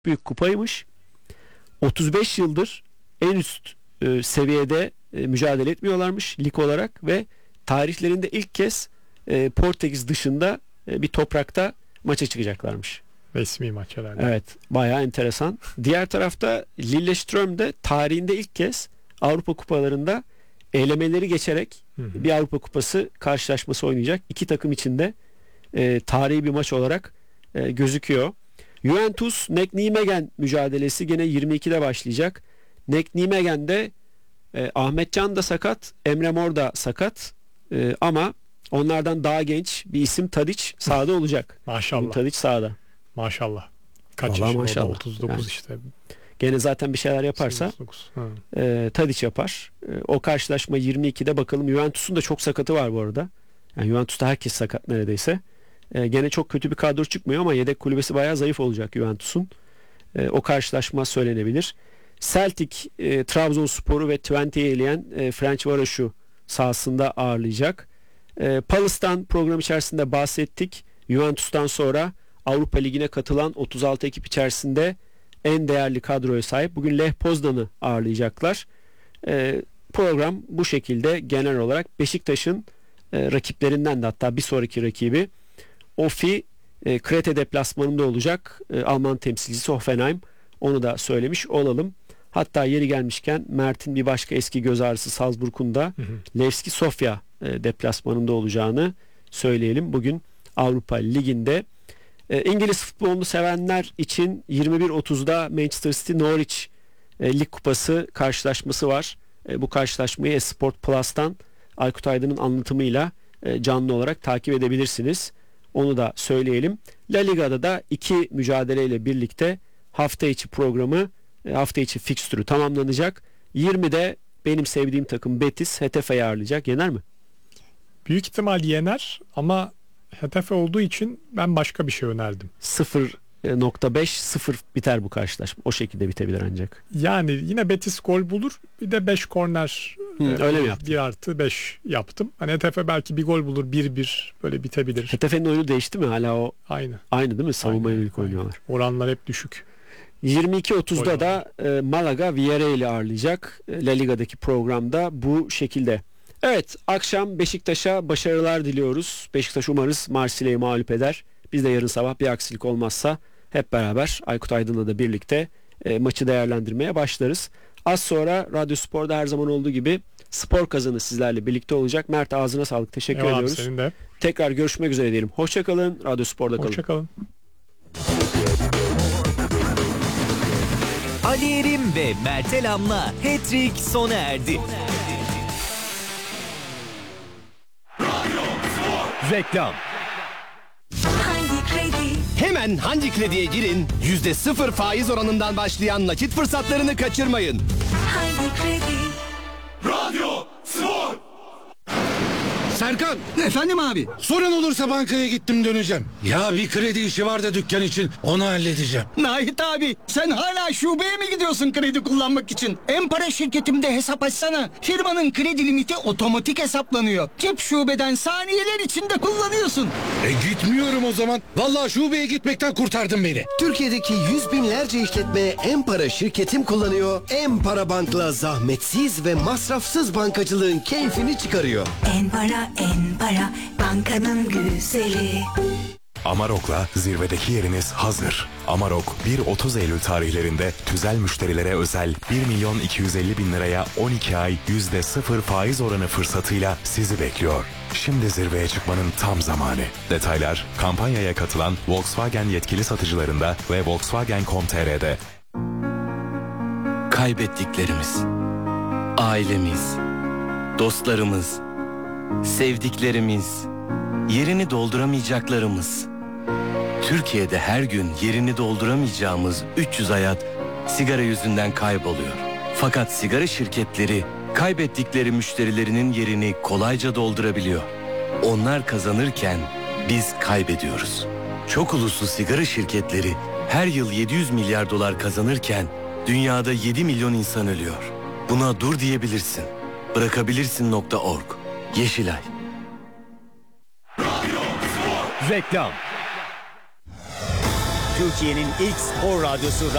büyük kupaymış. 35 yıldır en üst seviyede mücadele etmiyorlarmış lig olarak ve tarihlerinde ilk kez Portekiz dışında bir toprakta maça çıkacaklarmış. Resmi maç herhalde. Evet, bayağı enteresan. Diğer tarafta Lillestrøm de tarihinde ilk kez Avrupa kupalarında elemeleri geçerek bir Avrupa Kupası karşılaşması oynayacak. İki takım için de tarihi bir maç olarak gözüküyor. Juventus Nek Nijmegen mücadelesi gene 22'de başlayacak. Nek Nijmegen'de Ahmetcan da sakat, Emre Mor da sakat. Ama onlardan daha genç bir isim Tadic sahada olacak. Maşallah. Tadic sahada. Maşallah. Kaç Vallahi yaşında? maşallah. 39 yani, işte. Gene zaten bir şeyler yaparsa Tadic yapar. O karşılaşma 22'de, bakalım. Juventus'un da çok sakatı var bu arada. Yani Juventus'ta herkes sakat neredeyse. Gene çok kötü bir kadro çıkmıyor ama yedek kulübesi bayağı zayıf olacak Juventus'un. O karşılaşma söylenebilir. Celtic Trabzonspor'u ve Twente'yi eleyen Ferencvaros'u sahasında ağırlayacak. Palace'tan program içerisinde bahsettik. Juventus'tan sonra Avrupa Ligi'ne katılan 36 ekip içerisinde en değerli kadroya sahip. Bugün Lech Poznan'ı ağırlayacaklar. Program bu şekilde genel olarak. Beşiktaş'ın rakiplerinden de, hatta bir sonraki rakibi Ofi Krete deplasmanında olacak. Alman temsilcisi Hoffenheim. Onu da söylemiş olalım. Hatta yeri gelmişken Mert'in bir başka eski göz ağrısı Salzburg'un da Levski Sofia deplasmanında olacağını söyleyelim. Bugün Avrupa Ligi'nde. İngiliz futbolunu sevenler için 21.30'da Manchester City Norwich Lig Kupası karşılaşması var. Bu karşılaşmayı Sport Plus'tan Aykut Aydın'ın anlatımıyla canlı olarak takip edebilirsiniz. Onu da söyleyelim. La Liga'da da iki mücadeleyle birlikte hafta içi programı, hafta içi fikstürü tamamlanacak. 20'de benim sevdiğim takım Betis Getafe'yi ağırlayacak. Yener mi? Büyük ihtimal yener ama Getafe olduğu için ben başka bir şey önerdim. 0.5-0 biter bu karşılaşma. O şekilde bitebilir ancak. Yani yine Betis gol bulur. Bir de 5 korner öyle mi yaptın? 1+5 yaptım. Hani Getafe belki bir gol bulur, 1-1 böyle bitebilir. Getafe'nin oyunu değişti mi? Hala o aynı değil mi? Savunma yönelik oynuyorlar. Oranlar hep düşük. 22.30'da da Malaga Villarreal'i ağırlayacak. La Liga'daki programda bu şekilde. Evet, akşam Beşiktaş'a başarılar diliyoruz. Beşiktaş umarız Marsilya'yı mağlup eder. Biz de yarın sabah bir aksilik olmazsa hep beraber Aykut Aydın'la da birlikte maçı değerlendirmeye başlarız. Az sonra Radyo Spor'da her zaman olduğu gibi Spor Kazanı sizlerle birlikte olacak. Mert, ağzına sağlık. Teşekkür ediyoruz. Senin de. Tekrar görüşmek üzere diyelim. Hoşçakalın. Radyo Spor'da kalın. Hoşçakalın. Ali Yerim ve Mert Elam'la Hat-Trick sona erdi. Reklam. Hangi kredi? Hemen Hangi Kredi'ye girin, %0 faiz oranından başlayan nakit fırsatlarını kaçırmayın. Hangi kredi? Radyo Spor. Serkan, Efendim abi? sorun olursa bankaya gittim döneceğim. Ya bir kredi işi var da dükkan için, onu halledeceğim. Nahit abi, sen hala şubeye mi gidiyorsun kredi kullanmak için? En-Para şirketimde hesap açsana. Firmanın kredi limiti otomatik hesaplanıyor. Cep şubeden saniyeler içinde kullanıyorsun. Gitmiyorum o zaman. Vallahi şubeye gitmekten kurtardın beni. Türkiye'deki yüz binlerce işletme En-Para şirketim kullanıyor. En-Para Bank'la zahmetsiz ve masrafsız bankacılığın keyfini çıkarıyor. En-Para, En-Para, bankanın güzeli. Amarok'la zirvedeki yeriniz hazır. Amarok 1-30 Eylül tarihlerinde tüzel müşterilere özel 1.250.000 liraya 12 ay %0 faiz oranı fırsatıyla sizi bekliyor. Şimdi zirveye çıkmanın tam zamanı. Detaylar kampanyaya katılan Volkswagen yetkili satıcılarında ve Volkswagen.com.tr'de. Kaybettiklerimiz, ailemiz, dostlarımız, sevdiklerimiz, yerini dolduramayacaklarımız. Türkiye'de her gün yerini dolduramayacağımız 300 hayat sigara yüzünden kayboluyor. Fakat sigara şirketleri kaybettikleri müşterilerinin yerini kolayca doldurabiliyor. Onlar kazanırken biz kaybediyoruz. Çok uluslu sigara şirketleri her yıl 700 milyar dolar kazanırken dünyada 7 milyon insan ölüyor. Buna dur diyebilirsin. Bırakabilirsin.org. Yeşilay. Reklam. Türkiye'nin ilk spor radyosu